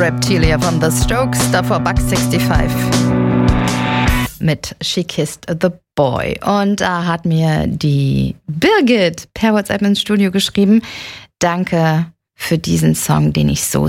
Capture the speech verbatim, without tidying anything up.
Reptilia von The Strokes, davor Buck sixty-five mit She Kissed the Boy. Und da hat mir die Birgit per WhatsApp ins Studio geschrieben, danke für diesen Song, den ich so